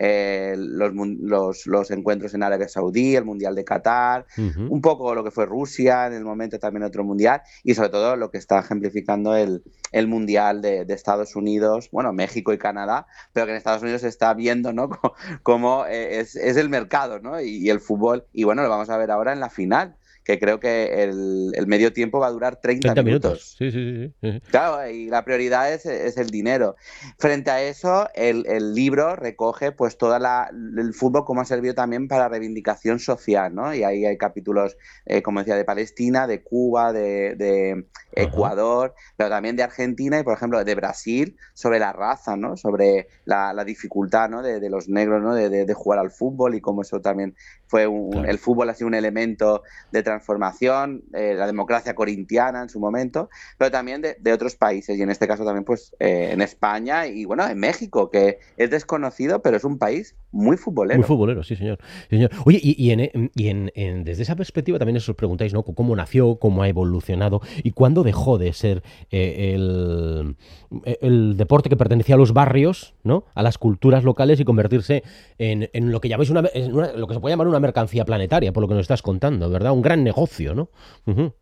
los encuentros en Arabia Saudí, el Mundial de Qatar, Ujú. un poco lo que fue Rusia en el momento, también otro Mundial, y sobre todo lo que está ejemplificando el Mundial de Estados Unidos, bueno, México y Canadá, pero que en Estados Unidos se está viendo, ¿no? Cómo es el mercado, ¿no? Y el fútbol, y bueno, lo vamos a ver ahora en la final, que creo que el medio tiempo va a durar 30 30 minutos. minutos. Sí, sí, sí, sí. Claro, y la prioridad es el dinero. Frente a eso, el libro recoge pues el fútbol como ha servido también para reivindicación social, ¿no? Y ahí hay capítulos, como decía, de Palestina, de Cuba, de Ajá. Ecuador, pero también de Argentina y, por ejemplo, de Brasil, sobre la raza, ¿no? Sobre la dificultad, ¿no? De los negros, ¿no? De jugar al fútbol y cómo eso también fue Claro. el fútbol ha sido un elemento de transformación, la democracia corintiana en su momento, pero también de otros países, y en este caso también pues en España y bueno, en México, que es desconocido, pero es un país muy Muy futbolero. futbolero, sí, señor. Sí, señor. Oye, desde esa perspectiva también os preguntáis, ¿no? ¿Cómo nació, cómo ha evolucionado y cuándo dejó de ser el deporte que pertenecía a los barrios, ¿no? A las culturas locales y convertirse en lo que llamáis lo que se puede llamar una mercancía planetaria, por lo que nos estás contando, ¿verdad? Un gran negocio, ¿no? Ujú.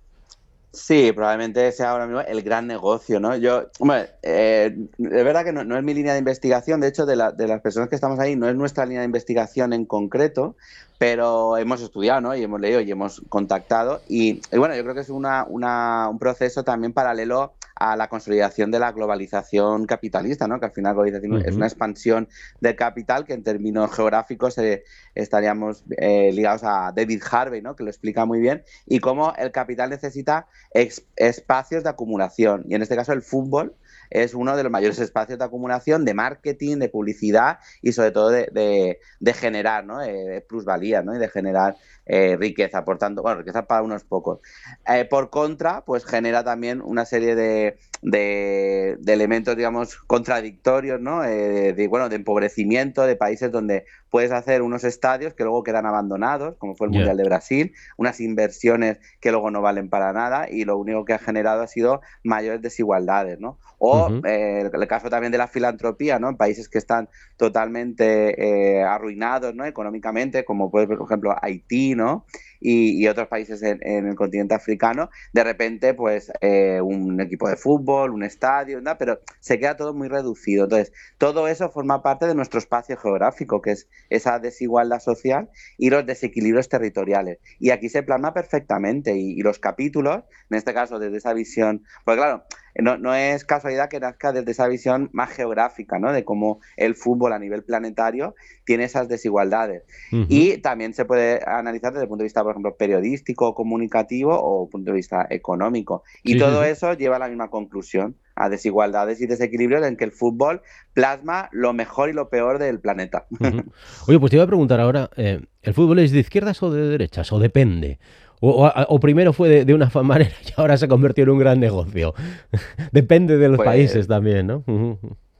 Sí, probablemente sea ahora mismo el gran negocio, ¿no? Hombre, es verdad que no es mi línea de investigación, de hecho, de las personas que estamos ahí, no es nuestra línea de investigación en concreto, pero hemos estudiado, ¿no? Y hemos leído y hemos contactado, y bueno, yo creo que es un proceso también paralelo a la consolidación de la globalización capitalista, ¿no? Que al final la globalización es una Ujú. expansión del capital que en términos geográficos estaríamos ligados a David Harvey, ¿no? Que lo explica muy bien, y cómo el capital necesita espacios de acumulación. Y en este caso el fútbol es uno de los mayores espacios de acumulación, de marketing, de publicidad y sobre todo de generar, ¿no? Plusvalía, ¿no? Y de generar riqueza, por tanto, bueno, riqueza para unos pocos. Por contra, pues genera también una serie de elementos, digamos, contradictorios, ¿no? Bueno, de empobrecimiento de países donde puedes hacer unos estadios que luego quedan abandonados, como fue el Ya. Mundial de Brasil, unas inversiones que luego no valen para nada y lo único que ha generado ha sido mayores desigualdades, ¿no? O Ujú. el caso también de la filantropía, ¿no? En países que están totalmente arruinados, ¿no? Económicamente, como puede, por ejemplo, Haití, ¿no? Y otros países en el continente africano, de repente, pues, un equipo de fútbol, un estadio, ¿no? Pero se queda todo muy reducido. Entonces, todo eso forma parte de nuestro espacio geográfico, que es esa desigualdad social y los desequilibrios territoriales. Y aquí se plasma perfectamente y los capítulos, en este caso desde esa visión, pues claro, no es casualidad que nazca desde esa visión más geográfica, ¿no? De cómo el fútbol a nivel planetario tiene esas desigualdades. Ujú. Y también se puede analizar desde el punto de vista, por ejemplo, periodístico, comunicativo o punto de vista económico. Y Sí, sí, todo sí. eso lleva a la misma conclusión, a desigualdades y desequilibrios en que el fútbol plasma lo mejor y lo peor del planeta. Ujú. Oye, pues te iba a preguntar ahora, ¿el fútbol es de izquierdas o de derechas? ¿O depende? ¿O primero fue de una manera y ahora se convirtió en un gran negocio? Depende de los países Pues también, ¿no? Ujú.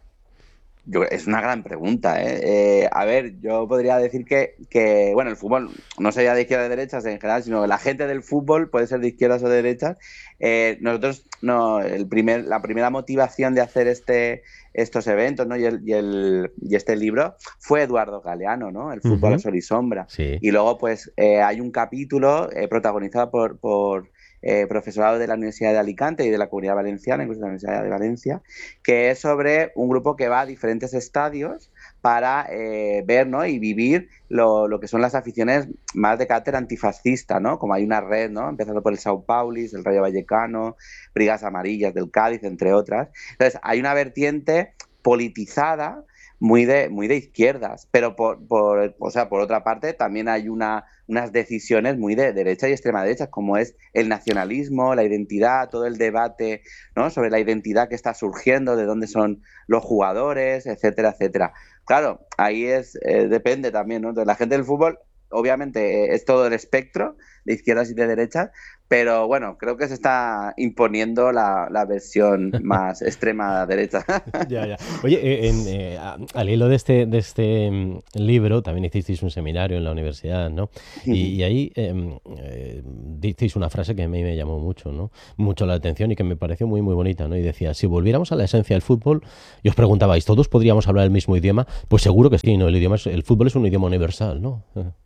es una gran pregunta, ¿eh? A ver, yo podría decir bueno, el fútbol no sería de izquierdas o de derechas en general, sino que la gente del fútbol puede ser de izquierdas o de derechas. Nosotros, no, la primera motivación de hacer estos eventos, ¿no? Y este libro fue Eduardo Galeano, ¿no? El fútbol a Ujú. sol y sombra. Sí. Y luego, pues, hay un capítulo protagonizado por profesorado de la Universidad de Alicante y de la Comunidad Valenciana, incluso de la Universidad de Valencia, que es sobre un grupo que va a diferentes estadios para ver, ¿no? Y vivir lo que son las aficiones más de carácter antifascista, ¿no? Como hay una red, ¿no? Empezando por el Sao Paulis, el Rayo Vallecano, Brigas Amarillas del Cádiz, entre otras. Entonces, hay una vertiente politizada muy de izquierdas, pero o sea, por otra parte también hay unas decisiones muy de derecha y extrema derecha, como es el nacionalismo, la identidad, todo el debate, ¿no? Sobre la identidad que está surgiendo, de dónde son los jugadores, etcétera, etcétera. Claro, ahí depende también, ¿no? Entonces, la gente del fútbol, obviamente, es todo el espectro de izquierdas y de derechas, Pero bueno, creo que se está imponiendo la versión más extrema derecha. Ya, ya. Oye, al hilo de este libro, también hicisteis un seminario en la universidad, ¿no? Y ahí disteis una frase que a mí me llamó mucho, ¿no? Mucho la atención y que me pareció muy, muy bonita, ¿no? Y decía, si volviéramos a la esencia del fútbol, y os preguntabais, ¿todos podríamos hablar el mismo idioma? Pues seguro que sí, ¿no? El fútbol es un idioma universal, ¿no?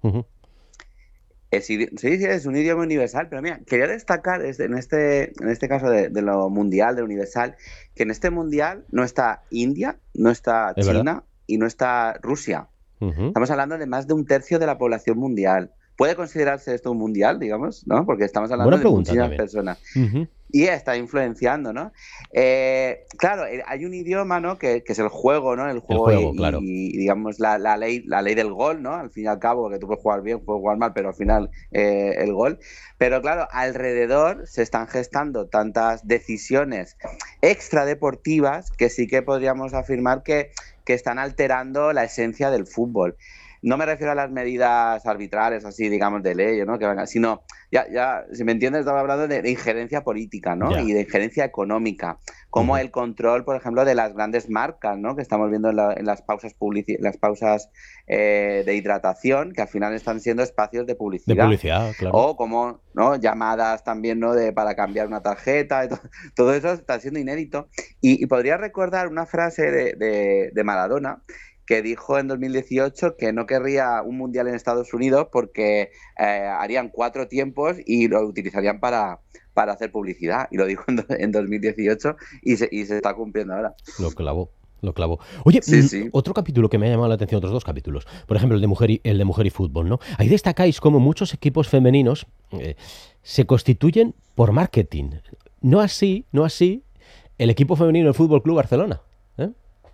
Sí, sí, es un idioma universal, pero mira, quería destacar en este caso de lo mundial, de universal, que en este mundial no está India, no está ¿Es verdad? China y no está Rusia. Ujú. Estamos hablando de más de un tercio de la población mundial. ¿Puede considerarse esto un mundial, digamos? ¿No? Porque estamos hablando Buena de pregunta muchísimas también. personas. Ujú. Y está influenciando, ¿no? Claro, hay un idioma, ¿no? Que es el juego, ¿no? El El juego juego, claro. digamos, la ley del gol, ¿no? Al fin y al cabo, que tú puedes jugar bien, puedes jugar mal, pero al final el gol. Pero claro, alrededor se están gestando tantas decisiones extradeportivas que sí que podríamos afirmar que están alterando la esencia del fútbol. No me refiero a las medidas arbitrales, así, digamos, de ley, ¿no? Sino ya, si me entiendes, estaba hablando de injerencia política, ¿no? Ya. Y de injerencia económica, como Ujú. el control, por ejemplo, de las grandes marcas, ¿no? Que estamos viendo en las pausas las pausas de hidratación, que al final están siendo espacios de De publicidad. publicidad, claro. O como, ¿no? Llamadas también, ¿no? Para cambiar una tarjeta, todo eso está siendo inédito. Y podría recordar una frase de Maradona que dijo en 2018 que no querría un mundial en Estados Unidos porque harían 4 tiempos y lo utilizarían para hacer publicidad. Y lo dijo en 2018 y se está cumpliendo ahora. Lo clavó. Lo clavó. Oye, Sí, sí. otro capítulo que me ha llamado la atención, otros dos capítulos. Por ejemplo, el de mujer y fútbol, ¿no? Ahí destacáis cómo muchos equipos femeninos se constituyen por marketing. No así el equipo femenino del Fútbol Club Barcelona. ¿Eh?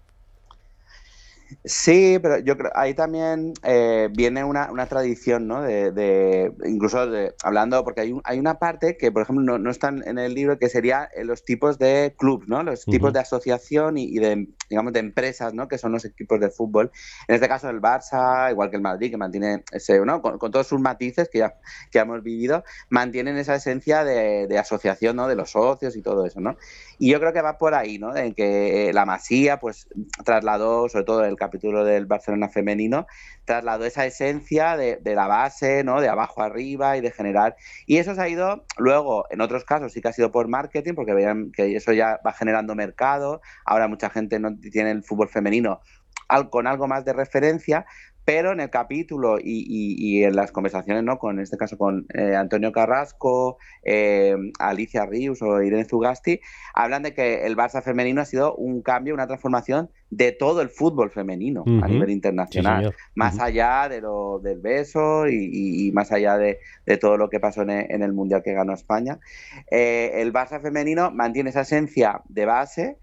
Sí, pero yo creo ahí también viene una tradición, ¿no? Incluso hablando, porque hay una parte que, por ejemplo, no está en el libro, que sería los tipos de club, ¿no? Los tipos Ujú. de asociación y de, digamos, de empresas, ¿no? Que son los equipos de fútbol. En este caso, el Barça, igual que el Madrid, que mantiene ese, ¿no? Con todos sus matices que ya hemos vivido, mantienen esa esencia de asociación, ¿no? De los socios y todo eso, ¿no? Y yo creo que va por ahí, ¿no? En que la Masía, pues, trasladó, sobre todo el capítulo del Barcelona femenino, trasladó esa esencia de la base, ¿no? De abajo arriba y de generar. Y eso se ha ido, luego, en otros casos sí que ha sido por marketing, porque veían que eso ya va generando mercado. Ahora mucha gente no tiene el fútbol femenino con algo más de referencia, pero en el capítulo y en las conversaciones, ¿no? En este caso con Antonio Carrasco, Alicia Rius o Irene Zugasti, hablan de que el Barça femenino ha sido un cambio, una transformación de todo el fútbol femenino a nivel Ujú. Sí, internacional, señor. más Ujú. allá del beso y más allá de todo lo que pasó en el Mundial que ganó España. El Barça femenino mantiene esa esencia de base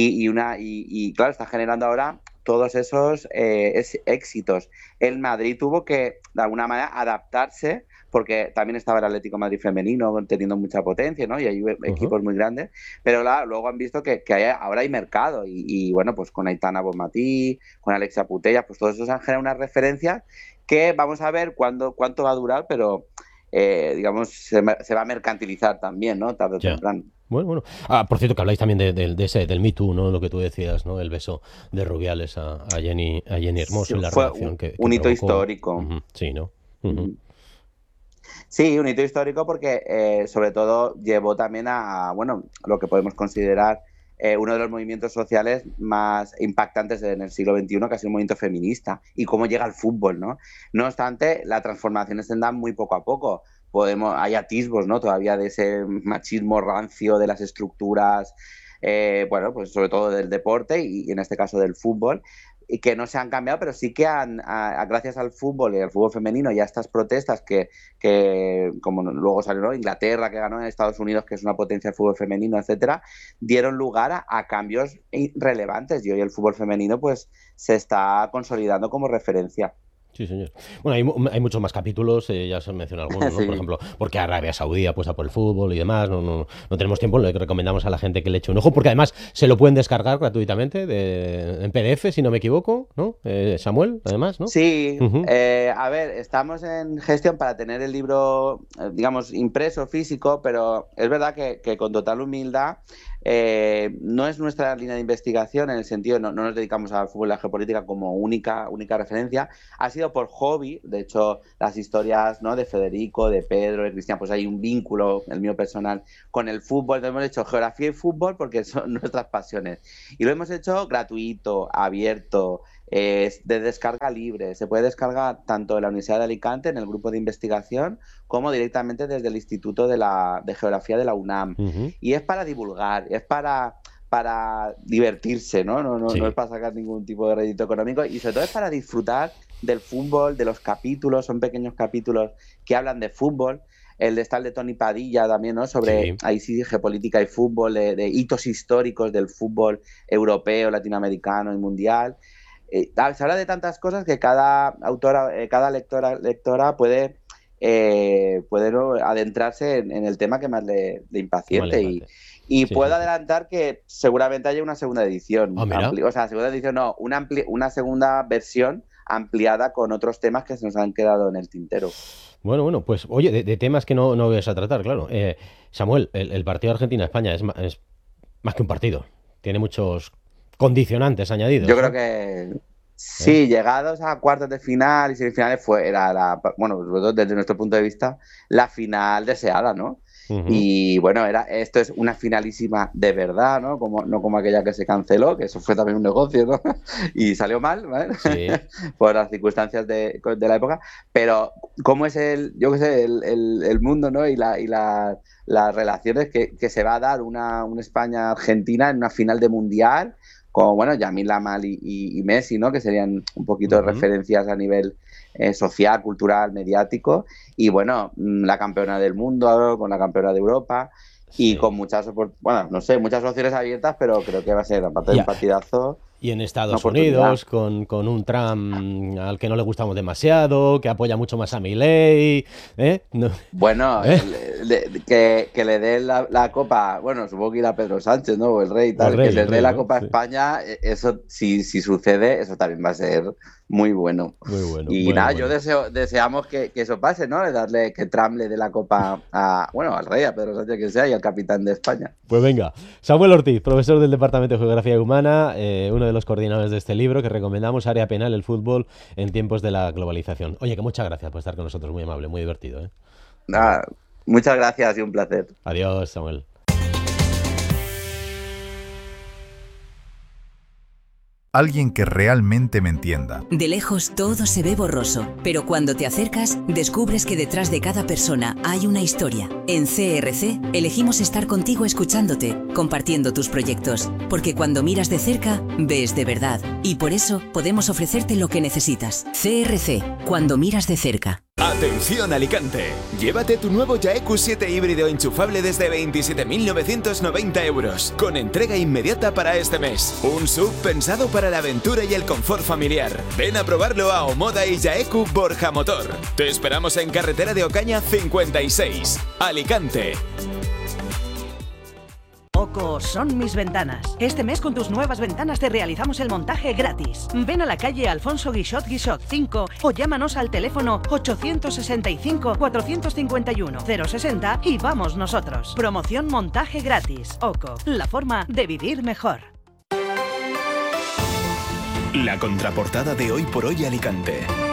y claro, está generando ahora todos esos éxitos. El Madrid tuvo que, de alguna manera, adaptarse porque también estaba el Atlético de Madrid femenino teniendo mucha potencia, ¿no? Y hay Ujú. equipos muy grandes, pero luego han visto que ahora hay mercado y, bueno, pues con Aitana Bonmatí, con Alexia Putellas, pues todos esos han generado unas referencias que vamos a ver cuánto va a durar, pero digamos, se va a mercantilizar también, ¿no? Tarde o Ya. temprano. Bueno, bueno. Por cierto, que habláis también del Me Too, ¿no? Lo que tú decías, ¿no? El beso de Rubiales a Jenny Sí, Hermoso y la fue reacción que un hito provocó. histórico. Ujú. Sí, ¿no? Ujú. Ujú. Sí, un hito histórico porque sobre todo llevó también bueno, lo que podemos considerar uno de los movimientos sociales más impactantes en el siglo XXI, que ha sido un movimiento feminista, y cómo llega al fútbol, ¿no? No obstante, las transformaciones se dan muy poco a poco. Hay atisbos, ¿no? Todavía de ese machismo rancio de las estructuras, bueno, pues sobre todo del deporte y en este caso del fútbol, y que no se han cambiado, pero sí que gracias al fútbol y al fútbol femenino y a estas protestas que como luego salió, ¿no? Inglaterra, que ganó en Estados Unidos, que es una potencia del fútbol femenino, etcétera, dieron lugar a cambios relevantes y hoy el fútbol femenino pues se está consolidando como referencia. Sí, señor. Bueno, hay muchos más capítulos, ya se han mencionado algunos, ¿no? Sí. Por ejemplo, porque Arabia Saudí apuesta por el fútbol y demás. No tenemos tiempo, le recomendamos a la gente que le eche un ojo, porque además se lo pueden descargar gratuitamente en PDF, si no me equivoco, ¿no? Samuel, además, ¿no? Sí, Ujú. a ver, estamos en gestión para tener el libro, digamos, impreso, físico, pero es verdad que con total humildad no es nuestra línea de investigación, en el sentido, no nos dedicamos al fútbol y la geopolítica como única referencia, ha sido por hobby. De hecho, las historias, ¿no?, de Federico, de Pedro, de Cristian, pues hay un vínculo, el mío personal, con el fútbol. Entonces hemos hecho geografía y fútbol porque son nuestras pasiones. Y lo hemos hecho gratuito, abierto, de descarga libre. Se puede descargar tanto en la Universidad de Alicante, en el grupo de investigación, como directamente desde el Instituto de Geografía de la UNAM. Ujú. Y es para divulgar, es para divertirse, ¿no? No es Sí. para sacar ningún tipo de rédito económico, y sobre todo es para disfrutar del fútbol, de los capítulos. Son pequeños capítulos que hablan de fútbol. El de Tony Padilla también, ¿no? Sobre, Sí. ahí sí, geopolítica y fútbol, de hitos históricos del fútbol europeo, latinoamericano y mundial. Se habla de tantas cosas que cada autora, cada lectora puede ¿no?, adentrarse en el tema que más le Qué mal impaciente. empate. Y Sí, sí, puedo sí. adelantar que seguramente haya una segunda edición, Ah, mira. o sea, segunda edición no, una segunda versión ampliada con otros temas que se nos han quedado en el tintero. Bueno, pues oye, de temas que no vas a tratar, claro. Samuel, el partido Argentina-España es más que un partido. Tiene muchos condicionantes Yo añadidos, creo ¿no? que ¿Eh? sí, llegados a cuartos de final y semifinales bueno, sobre todo desde nuestro punto de vista, la final deseada, ¿no? Ujú. Y bueno, esto es una finalísima de verdad, ¿no? No como aquella que se canceló, que eso fue también un negocio, ¿no? Y salió mal, ¿vale? Sí. Por las circunstancias de la época. Pero cómo es yo qué sé, el mundo, ¿no? Las relaciones que se va a dar una España-Argentina en una final de mundial, como, bueno, Yamil Lamal y Messi, ¿no? Que serían un poquito de Ujú. referencias a nivel social, cultural, mediático. Y bueno, la campeona del mundo con la campeona de Europa, y Sí. con bueno, no sé, muchas opciones abiertas, pero creo que va a ser, aparte de Y, un partidazo, y en una Estados oportunidad. Unidos, con un Trump al que no le gustamos demasiado, que apoya mucho más a Milei, ¿eh? No, Bueno, ¿eh? que le dé la copa, bueno, supongo que irá Pedro Sánchez, ¿no? O el rey y O tal, que le el dé rey, la ¿no? copa a Sí. España, eso, si sucede, eso también va a ser muy bueno. Muy bueno, Y bueno, nada, bueno. deseamos que eso pase, ¿no? Que Trump le dé la copa bueno, al rey, a Pedro Sánchez, que sea, y al capitán de España. Pues venga, Samuel Ortiz, profesor del Departamento de Geografía Humana, uno de los coordinadores de este libro que recomendamos, Área Penal, el fútbol en tiempos de la globalización. Oye, que muchas gracias por estar con nosotros, muy amable, muy divertido, ¿eh? De verdad. Nada, muchas gracias y un placer. Adiós, Samuel. Alguien que realmente me entienda. De lejos todo se ve borroso, pero cuando te acercas descubres que detrás de cada persona hay una historia. En CRC elegimos estar contigo escuchándote, compartiendo tus proyectos, porque cuando miras de cerca, ves de verdad. Y por eso podemos ofrecerte lo que necesitas. CRC, cuando miras de cerca. ¡Atención, Alicante! Llévate tu nuevo Yaeku 7 híbrido enchufable desde 27.990 euros, con entrega inmediata para este mes. Un SUV pensado para la aventura y el confort familiar. Ven a probarlo a Omoda y Yaeku Borja Motor. Te esperamos en carretera de Ocaña 56, Alicante. Oco son mis ventanas. Este mes con tus nuevas ventanas te realizamos el montaje gratis. Ven a la calle Alfonso Guixot 5 o llámanos al teléfono 865-451-060 y vamos nosotros. Promoción montaje gratis. Oco, la forma de vivir mejor. La contraportada de Hoy por Hoy Alicante.